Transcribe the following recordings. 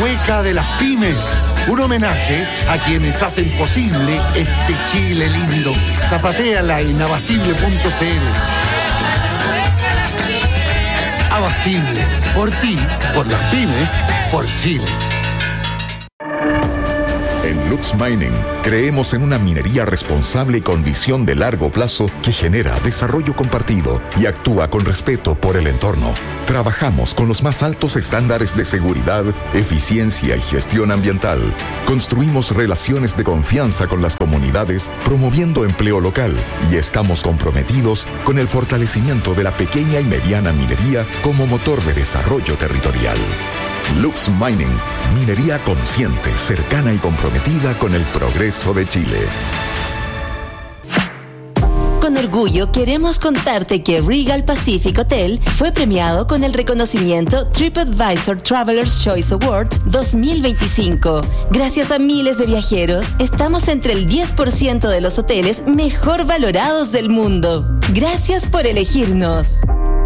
Mueca de las Pymes. Un homenaje a quienes hacen posible este Chile lindo. Zapatéala en abastible.cl. Abastible. Por ti, por las pymes, por Chile. En Lux Mining creemos en una minería responsable con visión de largo plazo que genera desarrollo compartido y actúa con respeto por el entorno. Trabajamos con los más altos estándares de seguridad, eficiencia y gestión ambiental. Construimos relaciones de confianza con las comunidades, promoviendo empleo local, y estamos comprometidos con el fortalecimiento de la pequeña y mediana minería como motor de desarrollo territorial. Lux Mining, minería consciente, cercana y comprometida con el progreso de Chile. Con orgullo queremos contarte que Regal Pacific Hotel fue premiado con el reconocimiento TripAdvisor Traveler's Choice Awards 2025. Gracias a miles de viajeros, estamos entre el 10% de los hoteles mejor valorados del mundo. Gracias por elegirnos.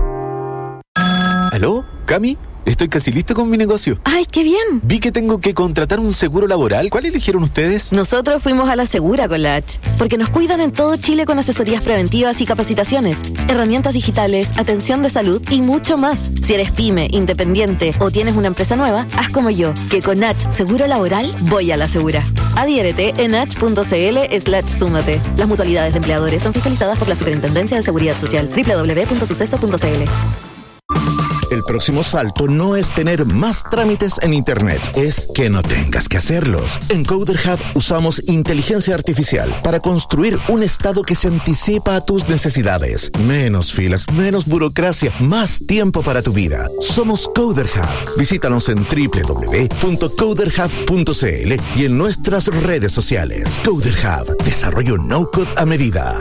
¿Aló? ¿Cami? Estoy casi listo con mi negocio. ¡Ay, qué bien! Vi que tengo que contratar un seguro laboral. ¿Cuál eligieron ustedes? Nosotros fuimos a la Segura con la H, porque nos cuidan en todo Chile con asesorías preventivas y capacitaciones, herramientas digitales, atención de salud y mucho más. Si eres pyme, independiente o tienes una empresa nueva, haz como yo, que con H Seguro Laboral voy a la Segura. Adhiérete en h.cl/súmate. Las mutualidades de empleadores son fiscalizadas por la Superintendencia de Seguridad Social. www.suceso.cl. El próximo salto no es tener más trámites en Internet, es que no tengas que hacerlos. En Coder Hub usamos inteligencia artificial para construir un estado que se anticipa a tus necesidades. Menos filas, menos burocracia, más tiempo para tu vida. Somos Coder Hub. Visítanos en www.coderhub.cl y en nuestras redes sociales. Coder Hub, desarrollo no-code a medida.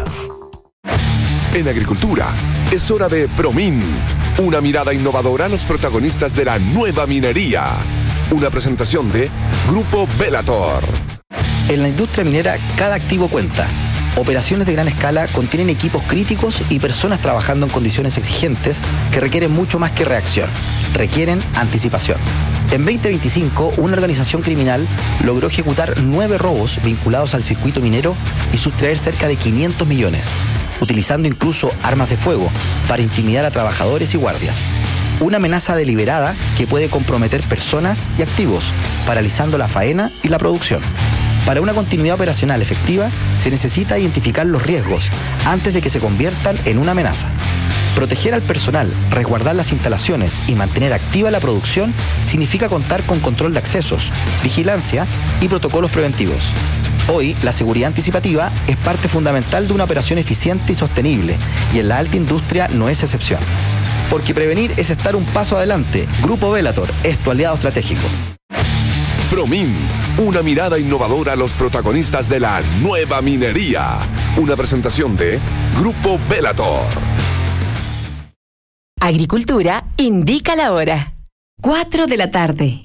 En agricultura, es hora de Promin. Una mirada innovadora a los protagonistas de la nueva minería. Una presentación de Grupo Velator. En la industria minera, cada activo cuenta. Operaciones de gran escala contienen equipos críticos y personas trabajando en condiciones exigentes que requieren mucho más que reacción. Requieren anticipación. En 2025, una organización criminal logró ejecutar 9 robos vinculados al circuito minero y sustraer cerca de 500 millones. Utilizando incluso armas de fuego para intimidar a trabajadores y guardias. Una amenaza deliberada que puede comprometer personas y activos, paralizando la faena y la producción. Para una continuidad operacional efectiva, se necesita identificar los riesgos antes de que se conviertan en una amenaza. Proteger al personal, resguardar las instalaciones y mantener activa la producción significa contar con control de accesos, vigilancia y protocolos preventivos. Hoy, la seguridad anticipativa es parte fundamental de una operación eficiente y sostenible, y en la alta industria no es excepción. Porque prevenir es estar un paso adelante. Grupo Velator es tu aliado estratégico. Promin, una mirada innovadora a los protagonistas de la nueva minería. Una presentación de Grupo Velator. Agricultura indica la hora. 4 de la tarde.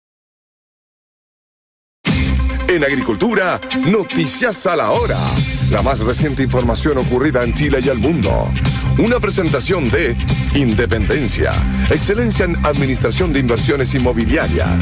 En agricultura, noticias a la hora. La más reciente información ocurrida en Chile y el mundo. Una presentación de Independencia, excelencia en administración de inversiones inmobiliarias.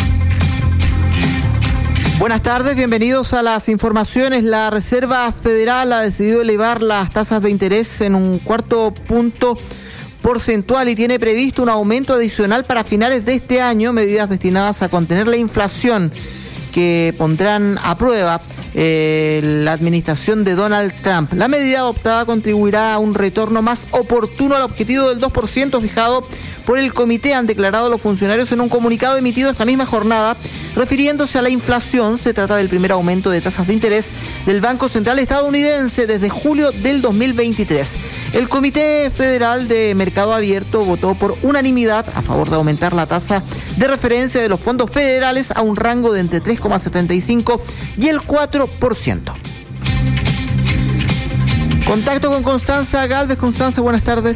Buenas tardes, bienvenidos a las informaciones. La Reserva Federal ha decidido elevar las tasas de interés en un 1/4 punto porcentual y tiene previsto un aumento adicional para finales de este año, medidas destinadas a contener la inflación que pondrán a prueba la administración de Donald Trump. La medida adoptada contribuirá a un retorno más oportuno al objetivo del 2% fijado por el comité, han declarado los funcionarios en un comunicado emitido esta misma jornada. Refiriéndose a la inflación, se trata del primer aumento de tasas de interés del Banco Central estadounidense desde julio del 2023. El Comité Federal de Mercado Abierto votó por unanimidad a favor de aumentar la tasa de referencia de los fondos federales a un rango de entre 3,75 y el 4%. Contacto con Constanza Galvez. Constanza, buenas tardes.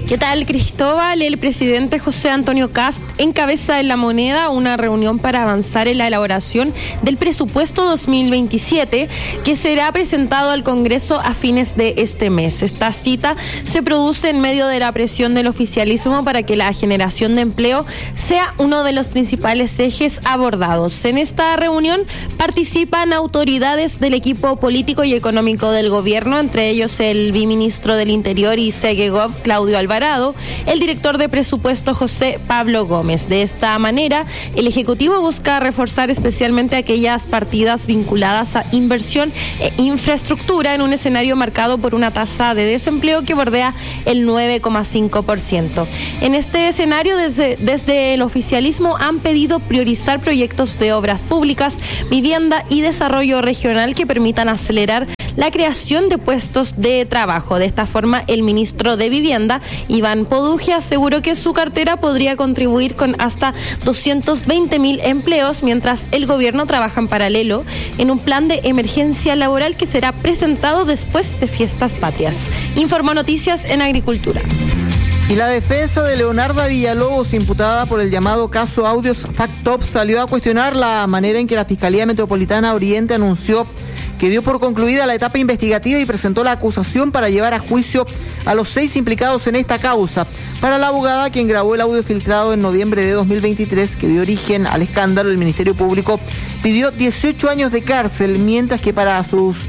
¿Qué tal, Cristóbal? El presidente José Antonio Kast encabeza en La Moneda una reunión para avanzar en la elaboración del presupuesto 2027 que será presentado al Congreso a fines de este mes. Esta cita se produce en medio de la presión del oficialismo para que la generación de empleo sea uno de los principales ejes abordados. En esta reunión participan autoridades del equipo político y económico del gobierno, entre ellos el viceministro del Interior y Segegov, Claudio Alvarado, el director de presupuesto José Pablo Gómez. De esta manera, el Ejecutivo busca reforzar especialmente aquellas partidas vinculadas a inversión e infraestructura en un escenario marcado por una tasa de desempleo que bordea el 9,5%. En este escenario, desde el oficialismo han pedido priorizar proyectos de obras públicas, vivienda y desarrollo regional que permitan acelerar la creación de puestos de trabajo. De esta forma, el ministro de Vivienda, Iván Poduje, aseguró que su cartera podría contribuir con hasta 220.000 empleos, mientras el gobierno trabaja en paralelo en un plan de emergencia laboral que será presentado después de Fiestas Patrias. Informó Noticias en Agricultura. Y la defensa de Leonarda Villalobos, imputada por el llamado caso Audios Fact Top, salió a cuestionar la manera en que la Fiscalía Metropolitana Oriente anunció que dio por concluida la etapa investigativa y presentó la acusación para llevar a juicio a los 6 implicados en esta causa. Para la abogada, quien grabó el audio filtrado en noviembre de 2023, que dio origen al escándalo, el Ministerio Público pidió 18 años de cárcel, mientras que para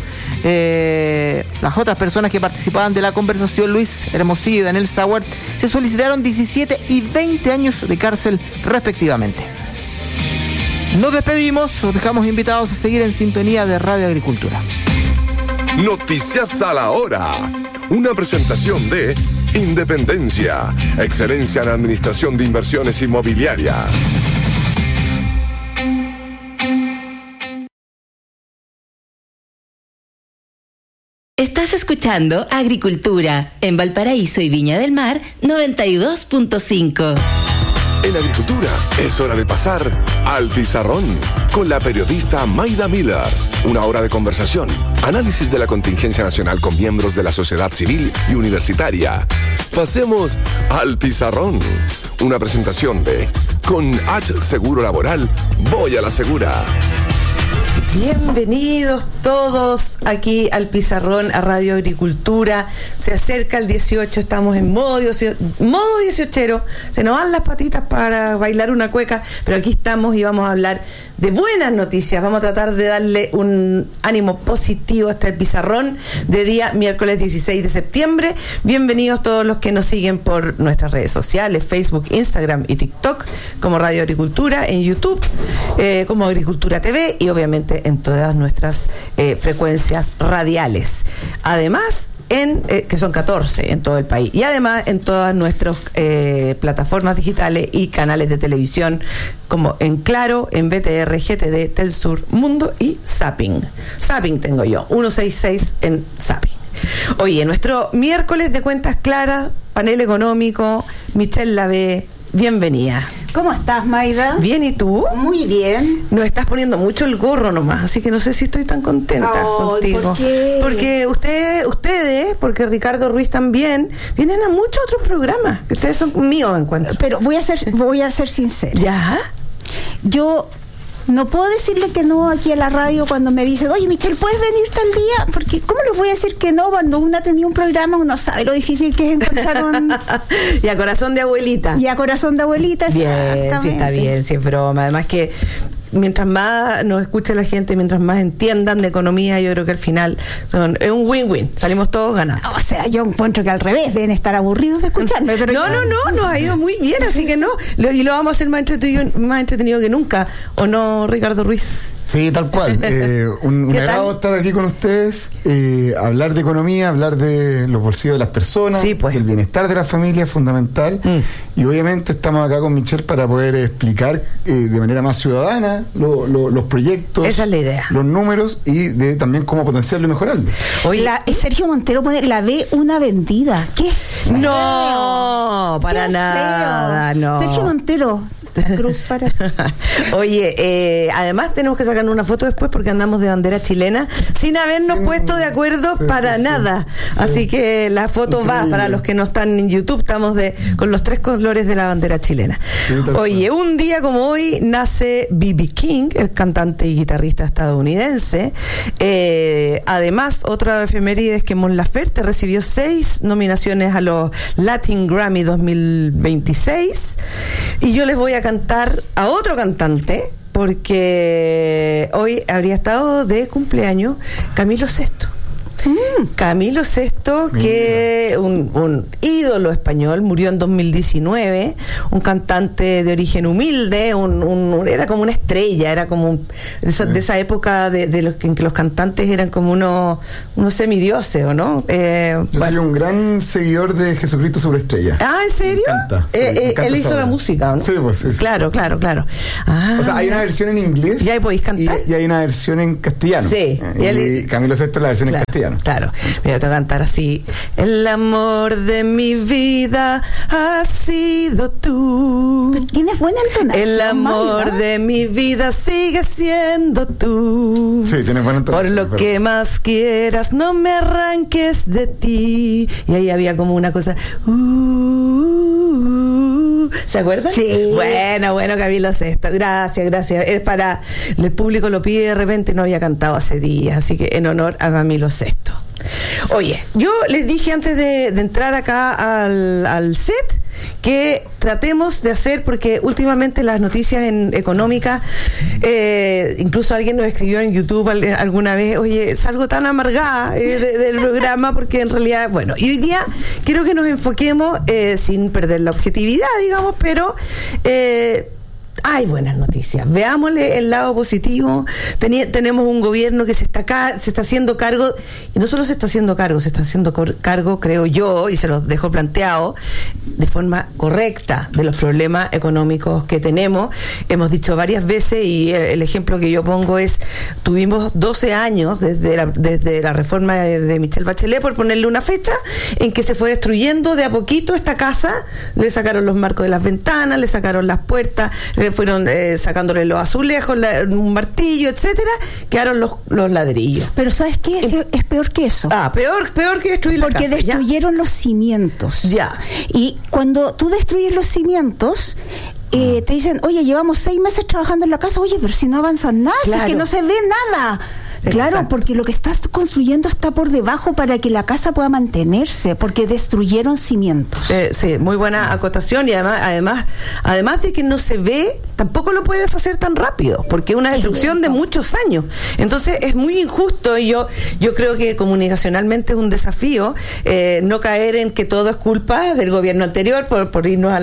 las otras personas que participaban de la conversación, Luis Hermosillo y Daniel Sauer, se solicitaron 17 y 20 años de cárcel respectivamente. Nos despedimos, los dejamos invitados a seguir en sintonía de Radio Agricultura. Noticias a la hora. Una presentación de Independencia, excelencia en administración de inversiones inmobiliarias. Estás escuchando Agricultura en Valparaíso y Viña del Mar 92.5. En Agricultura es hora de pasar al pizarrón con la periodista Maida Miller. Una hora de conversación, análisis de la contingencia nacional con miembros de la sociedad civil y universitaria. Pasemos al pizarrón. Una presentación de Con H Seguro Laboral, voy a la segura. Bienvenidos todos aquí al Pizarrón, a Radio Agricultura. Se acerca el 18, estamos en modo 18ero. Se nos van las patitas para bailar una cueca, pero aquí estamos y vamos a hablar de buenas noticias. Vamos a tratar de darle un ánimo positivo a este Pizarrón de día miércoles 16 de septiembre. Bienvenidos todos los que nos siguen por nuestras redes sociales, Facebook, Instagram y TikTok, como Radio Agricultura, en YouTube, como Agricultura TV y obviamente en todas nuestras frecuencias radiales. Además, que son 14 en todo el país, y además en todas nuestras plataformas digitales y canales de televisión, como en Claro, en BTR, GTD, Telsur, Mundo y Zapping. Zapping tengo yo, 166 en Zapping. Oye, nuestro miércoles de cuentas claras, panel económico, Michelle Lavé, bienvenida. ¿Cómo estás, Maida? Bien, ¿y tú? Muy bien. Nos estás poniendo mucho el gorro nomás, así que no sé si estoy tan contenta contigo. ¿Por qué? Porque ustedes, porque Ricardo Ruiz también, vienen a muchos otros programas, que ustedes son míos en cuanto. Pero voy a ser sincera. ¿Ya? Yo no puedo decirle que no aquí a la radio cuando me dicen, oye, Michelle, ¿puedes venir tal día? Porque ¿cómo les voy a decir que no cuando uno ha tenido un programa? Uno sabe lo difícil que es encontrar un... Y a corazón de abuelita. Y a corazón de abuelita, bien, sí está bien, sí es broma. Además que mientras más nos escuche la gente, mientras más entiendan de economía, yo creo que al final es un win-win, salimos todos ganando. O sea, yo encuentro que al revés, deben estar aburridos de escucharme. Pero no, nos ha ido muy bien, así que no, y lo vamos a hacer más entretenido que nunca, ¿o no, Ricardo Ruiz? Sí, tal cual. Un agrado estar aquí con ustedes, hablar de economía, hablar de los bolsillos de las personas, sí, pues. El bienestar de la familia es fundamental, y obviamente estamos acá con Michelle para poder explicar de manera más ciudadana los proyectos, esa es la idea, los números y de también cómo potenciarlo y mejorarlo. Oye, Sergio Montero pone la ve una vendida. ¿Qué? No, para nada, no. Sergio Montero, Cruz para ti. Oye, además tenemos que sacar una foto después porque andamos de bandera chilena sin habernos puesto de acuerdo para nada. Así que la foto va para los que no están en YouTube. Estamos con los 3 colores de la bandera chilena. Oye, un día como hoy nace B.B. King, el cantante y guitarrista estadounidense. Además, otra efeméride es que Mon Laferte recibió 6 nominaciones a los Latin Grammy 2026. Y yo les voy a cantar a otro cantante porque hoy habría estado de cumpleaños Camilo Sesto. Camilo Sesto, que un ídolo español, murió en 2019, un cantante de origen humilde, era como una estrella, era como de esa época en que los cantantes eran como unos semidioses, ¿o no? Yo soy un gran seguidor de Jesucristo Superestrella. Ah, ¿en serio? Me encanta, me encanta él hizo la música, ¿no? Sí, pues sí. Claro. O sea, hay una versión en inglés. ¿Ya podéis cantar? Y hay una versión en castellano. Sí. Y Camilo Sesto es la versión en castellano. Claro, mira, te voy a cantar así. El amor de mi vida ha sido tú. Pero tienes buena entonación. El amor de mi vida sigue siendo tú. Sí, tienes buena entonación. Por lo que más quieras, no me arranques de ti. Y ahí había como una cosa. ¿Se acuerdan? Sí. Bueno, Camilo Sesto. Gracias. Es para. El público lo pide de repente, no había cantado hace días. Así que en honor a Camilo Sesto. Oye, yo les dije antes de entrar acá al set que tratemos de hacer, porque últimamente las noticias económicas, incluso alguien nos escribió en YouTube alguna vez, oye, salgo tan amargada del programa, porque en realidad, bueno, y hoy día quiero que nos enfoquemos sin perder la objetividad, digamos, pero hay buenas noticias. Veámosle el lado positivo. Tenemos un gobierno que se está haciendo cargo, y no solo se está haciendo cargo, creo yo, y se los dejo planteado, de forma correcta de los problemas económicos que tenemos. Hemos dicho varias veces, y el ejemplo que yo pongo es, tuvimos 12 años desde la reforma de Michelle Bachelet, por ponerle una fecha, en que se fue destruyendo de a poquito esta casa. Le sacaron los marcos de las ventanas, le sacaron las puertas, fueron sacándole los azulejos, un martillo, etcétera, quedaron los ladrillos. Pero ¿sabes qué? Es peor que eso. Peor que destruir la casa. Porque destruyeron los cimientos. Ya. Y cuando tú destruyes los cimientos, te dicen, oye, llevamos 6 meses trabajando en la casa, oye, pero si no avanzas nada, claro. Si es que no se ve nada. Claro, Exacto. porque lo que estás construyendo está por debajo para que la casa pueda mantenerse, porque destruyeron cimientos. Sí, muy buena acotación, y además de que no se ve, tampoco lo puedes hacer tan rápido, porque es una destrucción de muchos años. Entonces es muy injusto, y yo creo que comunicacionalmente es un desafío no caer en que todo es culpa del gobierno anterior, por irnos a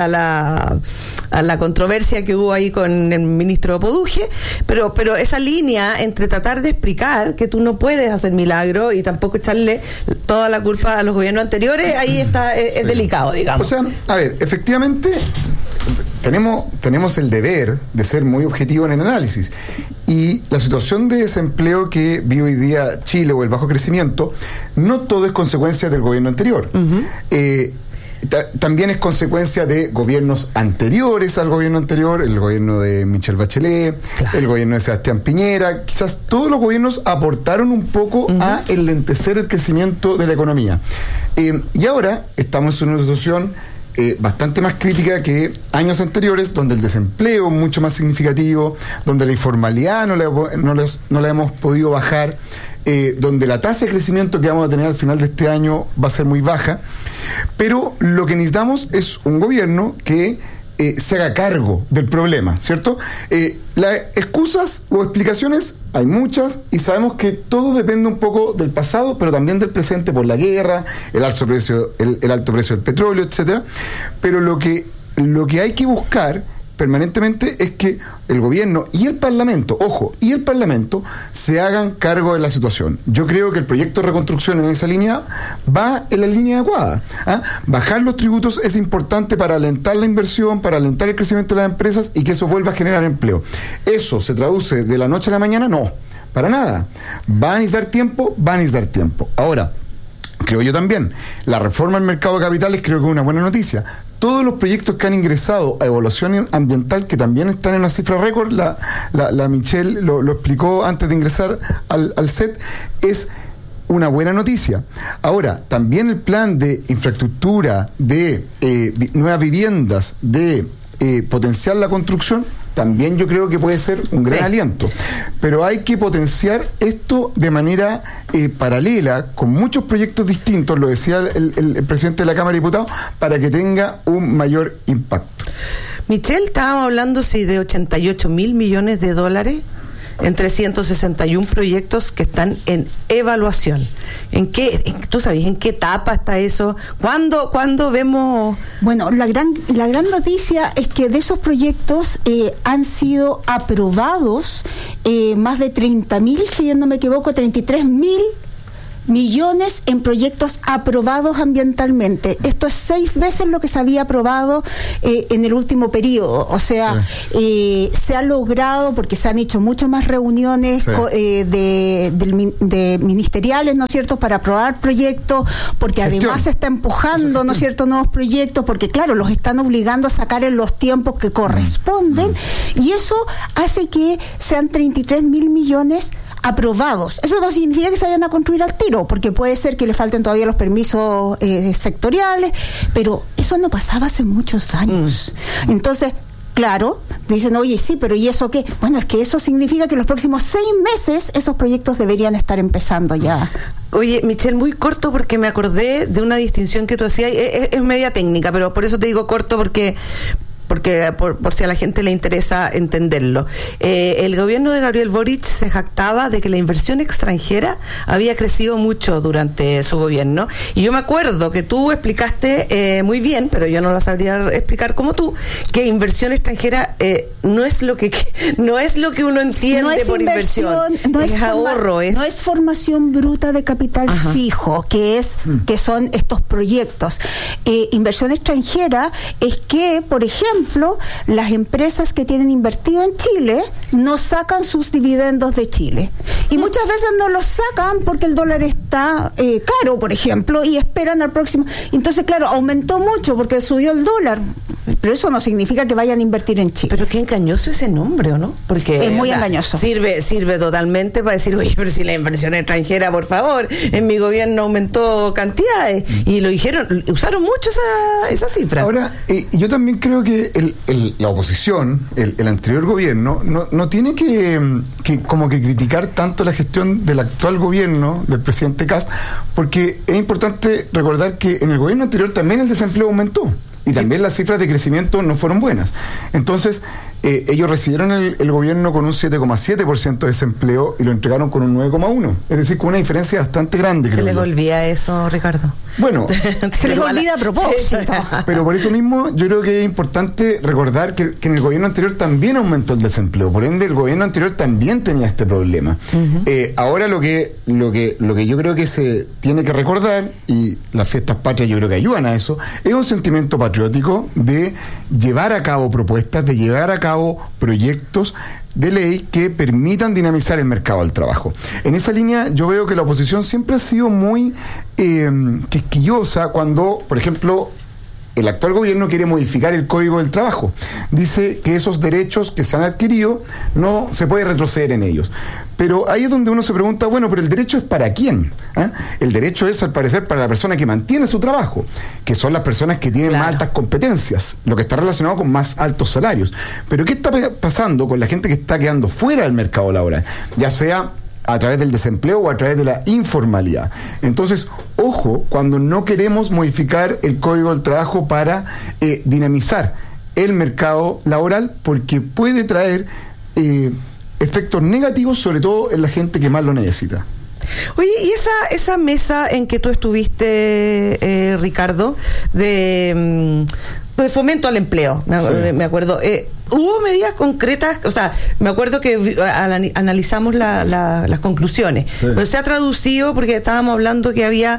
la controversia que hubo ahí con el ministro Poduje, pero esa línea entre tratar de explicar que tú no puedes hacer milagro y tampoco echarle toda la culpa a los gobiernos anteriores, ahí está, es delicado, digamos. O sea, a ver, efectivamente tenemos el deber de ser muy objetivos en el análisis, y la situación de desempleo que vive hoy día Chile, o el bajo crecimiento, no todo es consecuencia del gobierno anterior. También es consecuencia de gobiernos anteriores al gobierno anterior, el gobierno de Michelle Bachelet, claro, el gobierno de Sebastián Piñera. Quizás todos los gobiernos aportaron un poco a enlentecer el crecimiento de la economía. Y ahora estamos en una situación bastante más crítica que años anteriores, donde el desempleo es mucho más significativo, donde la informalidad no la hemos podido bajar, donde la tasa de crecimiento que vamos a tener al final de este año va a ser muy baja. Pero lo que necesitamos es un gobierno que se haga cargo del problema, ¿cierto? Las excusas o explicaciones hay muchas, y sabemos que todo depende un poco del pasado, pero también del presente, por la guerra, el alto precio del petróleo, etcétera. Pero lo que hay que buscar permanentemente es que el gobierno y el Parlamento, se hagan cargo de la situación. Yo creo que el proyecto de reconstrucción en esa línea va en la línea adecuada. Bajar los tributos es importante para alentar la inversión, para alentar el crecimiento de las empresas, y que eso vuelva a generar empleo. ¿Eso se traduce de la noche a la mañana? No, para nada. ¿Va a necesitar tiempo? Va a necesitar tiempo. Ahora, creo yo también, la reforma del mercado de capitales creo que es una buena noticia. todos los proyectos que han ingresado a evaluación ambiental, que también están en una cifra récord, la Michelle lo explicó antes de ingresar al set, es una buena noticia. Ahora, también el plan de infraestructura, de nuevas viviendas, de potenciar la construcción, también yo creo que puede ser un gran aliento. Pero hay que potenciar esto de manera paralela, con muchos proyectos distintos, lo decía el presidente de la Cámara de Diputados, para que tenga un mayor impacto. Michelle, estábamos hablando de 88 mil millones de dólares en 361 proyectos que están en evaluación. ¿Tú sabes en qué etapa está eso? ¿Cuándo vemos? Bueno, la gran noticia es que de esos proyectos han sido aprobados más de 30.000, si yo no me equivoco, 33.000 millones en proyectos aprobados ambientalmente. Esto es 6 veces lo que se había aprobado en el último periodo. O sea, se ha logrado, porque se han hecho muchas más reuniones de ministeriales, ¿no es cierto?, para aprobar proyectos, porque además se está empujando, ¿no es cierto?, nuevos proyectos, porque claro, los están obligando a sacar en los tiempos que corresponden, y eso hace que sean 33.000 millones aprobados. Eso no significa que se vayan a construir al tiro, porque puede ser que le falten todavía los permisos sectoriales, pero eso no pasaba hace muchos años. Entonces, claro, dicen, oye, sí, pero ¿y eso qué? Bueno, es que eso significa que los próximos 6 meses esos proyectos deberían estar empezando ya. Oye, Michelle, muy corto, porque me acordé de una distinción que tú hacías, es media técnica, pero por eso te digo corto, porque por si a la gente le interesa entenderlo. El gobierno de Gabriel Boric se jactaba de que la inversión extranjera había crecido mucho durante su gobierno, y yo me acuerdo que tú explicaste muy bien, pero yo no la sabría explicar como tú, que inversión extranjera no es lo que uno entiende por inversión, no es ahorro, no es formación bruta de capital fijo, que son estos proyectos. Inversión extranjera es que, por ejemplo, las empresas que tienen invertido en Chile no sacan sus dividendos de Chile, y muchas veces no los sacan porque el dólar está caro, por ejemplo, y esperan al próximo. Entonces, claro, aumentó mucho porque subió el dólar, pero eso no significa que vayan a invertir en Chile. Pero qué engañoso ese nombre, ¿o no? Porque es muy engañoso. Sirve totalmente para decir, oye, pero si la inversión extranjera, por favor, en mi gobierno aumentó cantidades, y lo dijeron, usaron mucho esa cifra. Ahora, yo también creo que la oposición, el anterior gobierno, no tiene que criticar tanto la gestión del actual gobierno, del presidente Kast, porque es importante recordar que en el gobierno anterior también el desempleo aumentó, y también las cifras de crecimiento no fueron buenas. Entonces, ellos recibieron el gobierno con un 7,7% de desempleo y lo entregaron con un 9,1%. Es decir, con una diferencia bastante grande. Se les olvida eso, Ricardo. Bueno, se les olvida a propósito. Pero por eso mismo yo creo que es importante recordar que en el gobierno anterior también aumentó el desempleo. Por ende, el gobierno anterior también tenía este problema. Ahora lo que yo creo que se tiene que recordar, y las fiestas patrias yo creo que ayudan a eso, es un sentimiento patriótico de llevar a cabo propuestas, de llevar a cabo proyectos de ley que permitan dinamizar el mercado del trabajo. En esa línea yo veo que la oposición siempre ha sido muy quisquillosa cuando, por ejemplo, el actual gobierno quiere modificar el Código del Trabajo. Dice que esos derechos que se han adquirido no se puede retroceder en ellos. Pero ahí es donde uno se pregunta, bueno, pero ¿el derecho es para quién? El derecho es, al parecer, para la persona que mantiene su trabajo, que son las personas que tienen más altas competencias, lo que está relacionado con más altos salarios. Pero ¿qué está pasando con la gente que está quedando fuera del mercado laboral? Ya sea a través del desempleo o a través de la informalidad. Entonces, ojo, cuando no queremos modificar el Código del Trabajo para dinamizar el mercado laboral, porque puede traer efectos negativos, sobre todo en la gente que más lo necesita. Oye, y esa mesa en que tú estuviste, Ricardo, de fomento al empleo, me acuerdo, hubo medidas concretas, o sea, me acuerdo que analizamos las conclusiones, pero se ha traducido porque estábamos hablando que había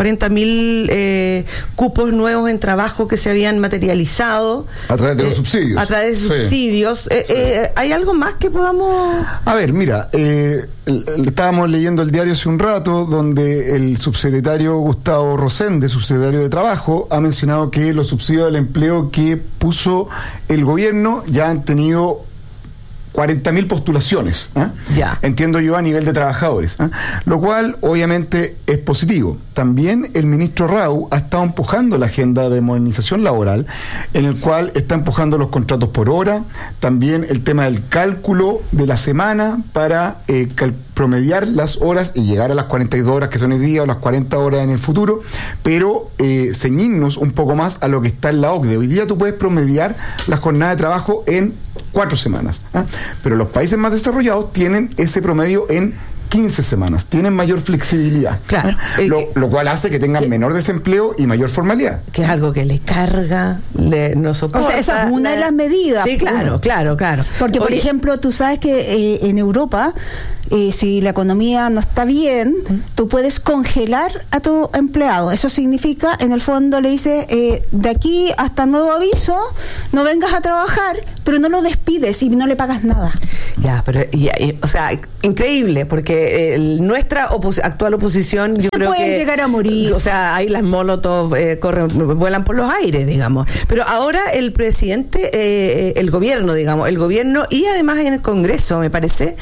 40.000 cupos nuevos en trabajo que se habían materializado. A través de los subsidios. A través de subsidios. ¿Hay algo más que podamos...? A ver, mira, estábamos leyendo el diario hace un rato donde el subsecretario Gustavo Rosende, subsecretario de Trabajo, ha mencionado que los subsidios del empleo que puso el gobierno ya han tenido 40.000 postulaciones, entiendo yo, a nivel de trabajadores, lo cual obviamente es positivo. También el ministro Rau ha estado empujando la agenda de modernización laboral, en el cual está empujando los contratos por hora, también el tema del cálculo de la semana para promediar las horas y llegar a las 42 horas que son hoy día o las 40 horas en el futuro, pero ceñirnos un poco más a lo que está en la OCDE. Hoy día tú puedes promediar la jornada de trabajo en 4 semanas, pero los países más desarrollados tienen ese promedio en 15 semanas, tienen mayor flexibilidad, claro, lo cual hace que tengan menor desempleo y mayor formalidad. Que es algo que le carga, no soporta. O sea, esa es una de las medidas. Sí, claro. Porque, por ejemplo, tú sabes que en Europa, si la economía no está bien, tú puedes congelar a tu empleado. Eso significa, en el fondo, le dices, de aquí hasta nuevo aviso, no vengas a trabajar, pero no lo despides y no le pagas nada. Ya, pero, o sea, increíble, porque nuestra actual oposición, yo creo que pueden llegar a morir. O sea, ahí las molotov vuelan por los aires, digamos. Pero ahora el presidente, el gobierno y además en el Congreso, me parece,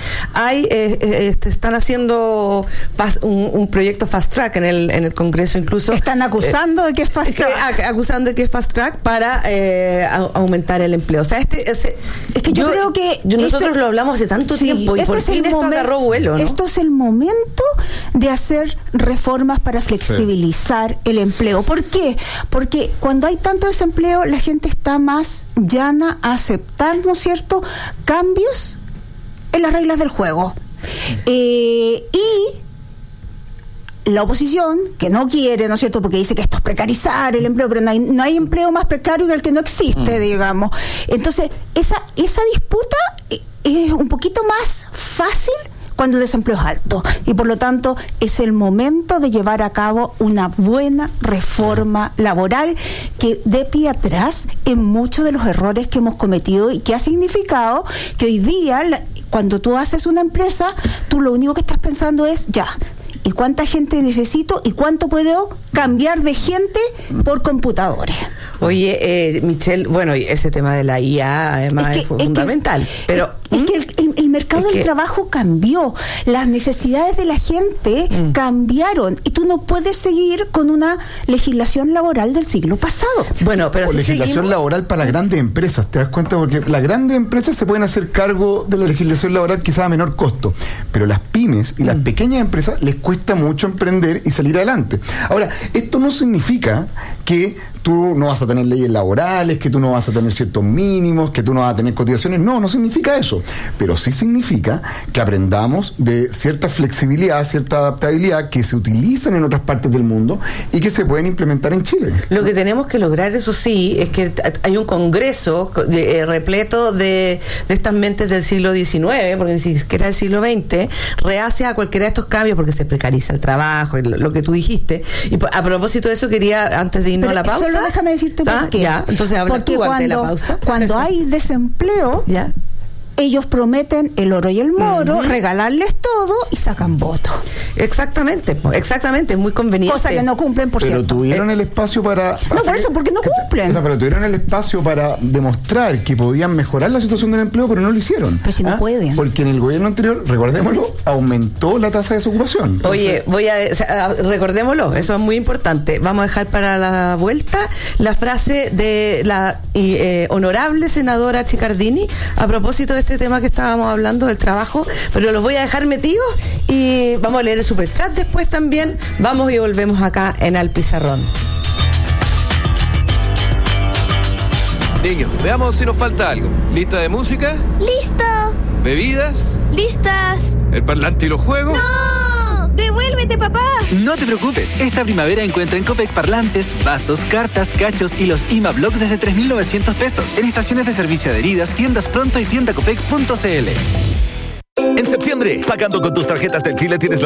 están haciendo un proyecto fast track en el Congreso, incluso. Están acusando de que es fast track. Acusando de que es fast track para aumentar el empleo. O sea, es que yo creo que nosotros lo hablamos hace tanto tiempo y por fin esto agarró vuelo, ¿no? Esto es el momento de hacer reformas para flexibilizar el empleo. ¿Por qué? Porque cuando hay tanto desempleo, la gente está más llana a aceptar, ¿no es cierto?, cambios en las reglas del juego. Y la oposición, que no quiere, ¿no es cierto?, porque dice que esto es precarizar el empleo, pero no hay empleo más precario que el que no existe, digamos. Entonces, esa disputa es un poquito más fácil cuando el desempleo es alto, y por lo tanto es el momento de llevar a cabo una buena reforma laboral que dé pie atrás en muchos de los errores que hemos cometido y que ha significado que hoy día, cuando tú haces una empresa, tú lo único que estás pensando es ¿y cuánta gente necesito y cuánto puedo cambiar de gente por computadores? Oye, Michelle, bueno, ese tema de la IA además es fundamental, pero es que el mercado del trabajo cambió, las necesidades de la gente cambiaron, y tú no puedes seguir con una legislación laboral del siglo pasado. Bueno, pero si legislación laboral para las grandes empresas, ¿te das cuenta? Porque las grandes empresas se pueden hacer cargo de la legislación laboral quizás a menor costo, pero las pymes y las pequeñas empresas les cuesta mucho emprender y salir adelante. Ahora, esto no significa que tú no vas a tener leyes laborales, que tú no vas a tener ciertos mínimos, que tú no vas a tener cotizaciones. No significa eso. Pero sí significa que aprendamos de cierta flexibilidad, cierta adaptabilidad que se utilizan en otras partes del mundo y que se pueden implementar en Chile. Lo que tenemos que lograr, eso sí, es que hay un congreso repleto de estas mentes del siglo XIX, porque ni siquiera del siglo XX, reacia a cualquiera de estos cambios porque se precariza el trabajo, lo que tú dijiste. Y a propósito de eso, quería, antes de irnos a la pausa, solo déjame decirte por qué. Entonces habla porque tú antes de la pausa. Cuando hay desempleo, ellos prometen el oro y el moro, regalarles todo y sacan votos. Exactamente, es muy conveniente. Cosa que no cumplen, por cierto. Pero tuvieron el espacio para no, por eso, porque no cumplen. O sea, pero tuvieron el espacio para demostrar que podían mejorar la situación del empleo, pero no lo hicieron. Pero si no pueden. Porque en el gobierno anterior, recordémoslo, aumentó la tasa de desocupación. Entonces, recordémoslo, eso es muy importante. Vamos a dejar para la vuelta la frase de la honorable senadora Chicardini a propósito de este tema que estábamos hablando del trabajo, pero los voy a dejar metidos y vamos a leer el superchat después también. Vamos y volvemos acá en Al Pizarrón. Niños, veamos si nos falta algo. ¿Lista de música? ¡Listo! ¿Bebidas? ¡Listas! ¿El parlante y los juegos? ¡No! ¡Devuelve ¡Devuélvete, papá! No te preocupes, esta primavera encuentra en Copec parlantes, vasos, cartas, cachos y los IMA-Block desde 3.900 pesos. En estaciones de servicio adheridas, tiendas Pronto y tiendacopec.cl. En septiembre, pagando con tus tarjetas del Chile tienes